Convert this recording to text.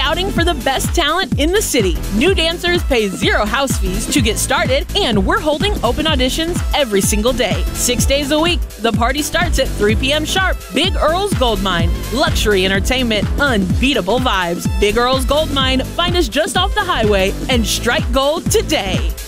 scouting for the best talent in the city. New dancers pay zero house fees to get started, and we're holding open auditions every single day. 6 days a week. The party starts at 3 p.m. sharp. Big Earl's Gold Mine. Luxury entertainment. Unbeatable vibes. Big Earl's Gold Mine. Find us just off the highway and strike gold today.